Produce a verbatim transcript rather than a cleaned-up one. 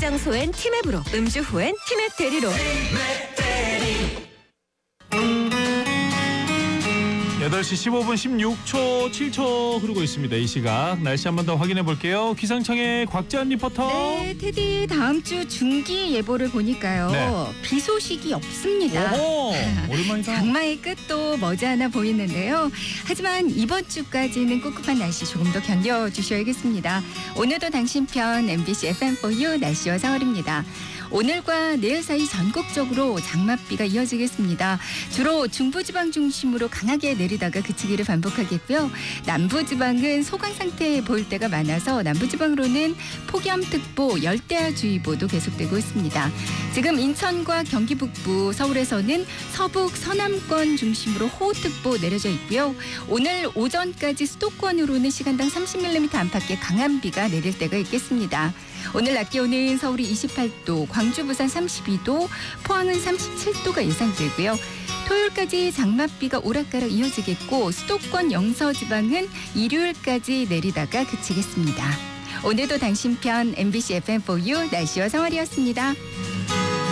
장소엔 티맵으로, 음주 후엔 티맵 대리로. 여덟 시 십오 분 십육 초, 칠 초 흐르고 있습니다. 이 시각 날씨 한 번 더 확인해 볼게요. 기상청의 곽지연 리포터. 네, 테디 다음 주 중기 예보를 보니까요. 네. 비 소식이 없습니다. 오호, 오랜만이다. 장마의 끝도 머지않아 보이는데요. 하지만 이번 주까지는 꿉꿉한 날씨 조금 더 견뎌주셔야겠습니다. 오늘도 당신 편 엠비씨 에프엠 포유 날씨와 사월입니다. 오늘과 내일 사이 전국적으로 장맛비가 이어지겠습니다. 주로 중부지방 중심으로 강하게 내리다가 그치기를 반복하겠고요. 남부지방은 소강 상태에 보일 때가 많아서 남부지방으로는 폭염특보, 열대야주의보도 계속되고 있습니다. 지금 인천과 경기 북부, 서울에서는 서북, 서남권 중심으로 호우특보 내려져 있고요. 오늘 오전까지 수도권으로는 시간당 삼십 밀리미터 안팎의 강한 비가 내릴 때가 있겠습니다. 오늘 낮 기온은 서울이 이십팔 도, 광주, 부산 삼십이 도, 포항은 삼십칠 도가 예상되고요. 토요일까지 장맛비가 오락가락 이어지겠고 수도권 영서지방은 일요일까지 내리다가 그치겠습니다. 오늘도 당신 편 엠비씨 에프엠 포유 날씨와 상월이었습니다.